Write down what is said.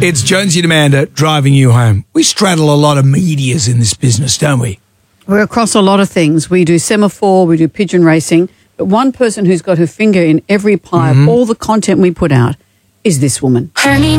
It's Jonesy and Amanda driving you home. We straddle a lot of medias in this business, don't we? We're across a lot of things. We do semaphore, we do pigeon racing, but one person who's got her finger in every pie of all the content we put out is this woman.